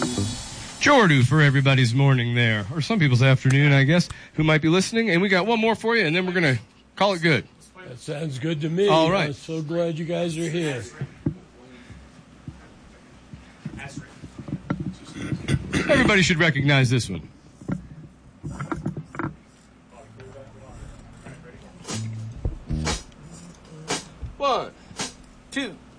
Jordu for everybody's morning there, or some people's afternoon, I guess, who might be listening. And we got one more for you, and then we're going to call it good. That sounds good to me. All right. I'm so glad you guys are here. Everybody should recognize this one. One, two.